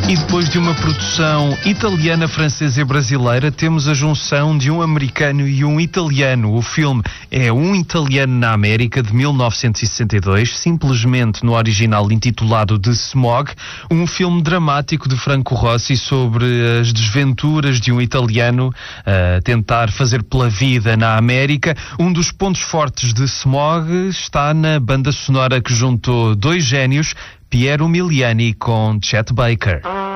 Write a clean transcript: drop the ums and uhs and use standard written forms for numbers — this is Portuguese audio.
E depois de uma produção italiana, francesa e brasileira, temos a junção de um americano e um italiano. O filme é Um Italiano na América, de 1962, simplesmente no original intitulado de Smog, um filme dramático de Franco Rossi sobre as desventuras de um italiano a tentar fazer pela vida na América. Um dos pontos fortes de Smog está na banda sonora que juntou dois génios, Piero Miliani com Chet Baker.